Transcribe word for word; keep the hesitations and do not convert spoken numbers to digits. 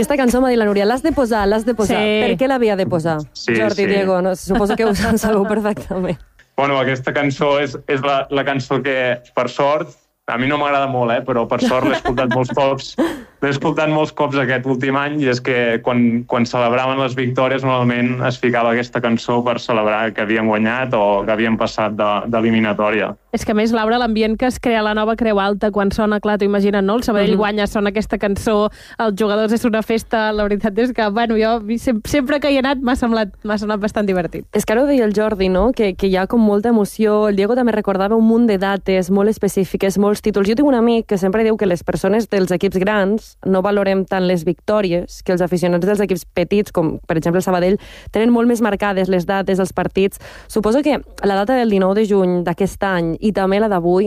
Aquesta cançó m'ha dit la Núria, l'has de posar, l'has de posar. Sí. Per què l'havia de posar? Sí, Jordi, sí. Diego, no? Suposo que ho sabeu perfectament. Bueno, aquesta cançó és, és la, la cançó que, per sort, a mi no m'agrada molt, eh, però per sort l'he escoltat molts cops. L'he escoltat molts cops aquest últim any i és que quan, quan celebraven les victòries normalment es ficava aquesta cançó per celebrar que havíem guanyat o que havíem passat d'eliminatòria. És que, a més, Laura, l'ambient que es crea a la nova Creu Alta quan sona, clar, t'ho imagina't, no? El Sabadell uh-huh. guanya, sona aquesta cançó, els jugadors és una festa, la veritat és que, bueno, jo sempre que hi he anat m'ha semblat, m'ha semblat bastant divertit. És que ara ho deia el Jordi, no? Que, que hi ha com molta emoció. El Diego també recordava un munt de dates molt específiques, molts títols. Jo tinc un amic que sempre diu que les persones dels equips grans no valorem tant les victòries, que els aficionats dels equips petits, com per exemple el Sabadell, tenen molt més marcades les dates, els partits. Suposo que la data del dinou de juny d'aquest any i també la d'avui